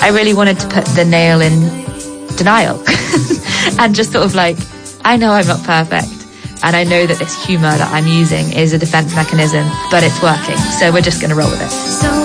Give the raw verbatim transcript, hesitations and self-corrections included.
I really wanted to put the nail in denial and just sort of like, I know I'm not perfect, and I know that this humour that I'm using is a defence mechanism, but it's working, so we're just going to roll with it. So